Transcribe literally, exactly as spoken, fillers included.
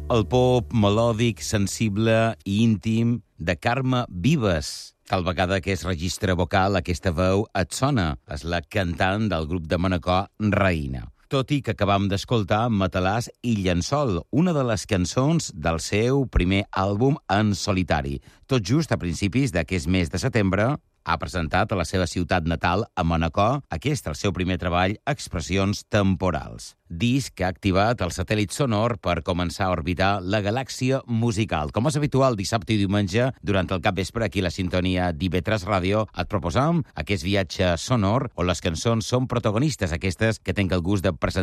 el pop melòdic, sensible i íntim de Carme Vives. Tal vegada que és registre vocal, aquesta veu et sona. És la cantant del grup de Manacor, Raïna. Tot i que acabam d'escoltar Matalàs i Llençol, una de les cançons del seu primer àlbum en solitari. Tot just a principis d'aquest mes de setembre, ha presentat a la seva ciutat natal, a Manacor, aquest el seu primer treball, Expressions temporals. Disc que ha activat el satèl·lit sonor per començar a orbitar la galàxia musical. Com és habitual, dissabte i diumenge, durant el capvespre, aquí a la sintonia d'I V tres Ràdio, et proposam aquest viatge sonor on les cançons són protagonistes, aquestes que tinc el gust de presentar